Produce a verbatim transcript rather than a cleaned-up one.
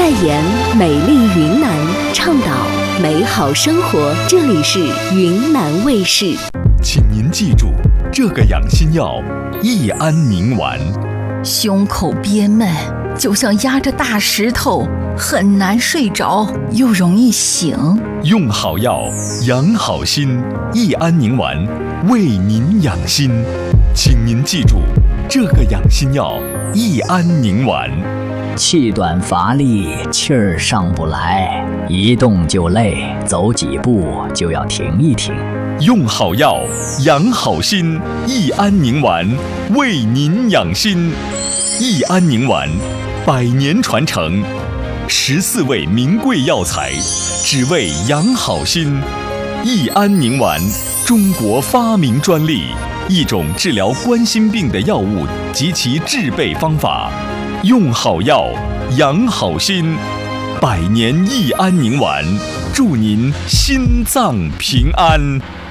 代言美丽云南，倡导美好生活。这里是云南卫视。 请您记住这个养心药益安宁丸。 胸口憋闷，就像压着大石头，很难睡着，又容易醒。 用好药养好心，益安宁丸为您养心。请您记住这个养心药益安宁丸。 气短乏力，气儿上不来，一动就累，走几步就要停一停。 用好药养好心，益安宁丸为您养心。益安宁丸百年传承，十四味名贵药材，只为养好心。益安宁丸，中国发明专利，一种治疗冠心病的药物及其制备方法。用好药养好心，百年益安宁丸，祝您心脏平安。